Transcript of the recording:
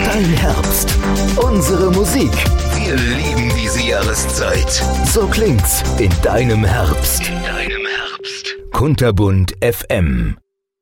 Dein Herbst. Unsere Musik. Wir lieben diese Jahreszeit. So klingt's in deinem Herbst. In deinem Herbst. Kunterbunt FM.